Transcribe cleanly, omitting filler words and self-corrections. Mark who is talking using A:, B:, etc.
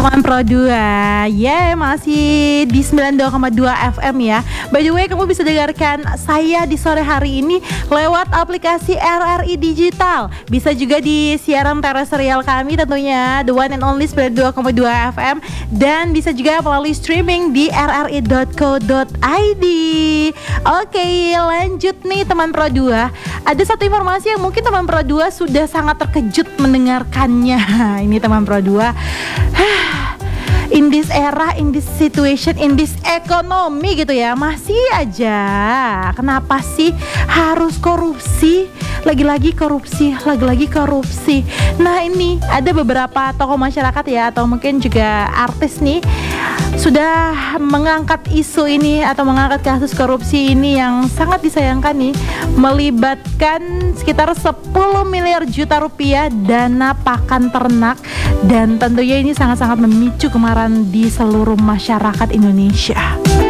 A: Teman Pro 2, masih di 92,2 FM ya. By the way, kamu bisa dengarkan saya di sore hari ini lewat aplikasi RRI Digital. Bisa juga di siaran terestrial kami tentunya, the one and only 92,2 FM. Dan bisa juga melalui streaming di rri.co.id. Oke, lanjut nih teman Pro 2. Ada satu informasi yang mungkin teman Pro 2 sudah sangat terkejut mendengarkannya. Ini teman Pro 2. In this era, in this situation, in this ekonomi gitu ya, masih aja kenapa sih harus korupsi? Lagi-lagi korupsi, lagi-lagi korupsi. Nah, ini ada beberapa tokoh masyarakat ya, atau mungkin juga artis nih, sudah mengangkat isu ini atau mengangkat kasus korupsi ini yang sangat disayangkan nih, melibatkan sekitar 10 miliar juta rupiah dana pakan ternak, dan tentunya ini sangat-sangat memicu kemarahan di seluruh masyarakat Indonesia.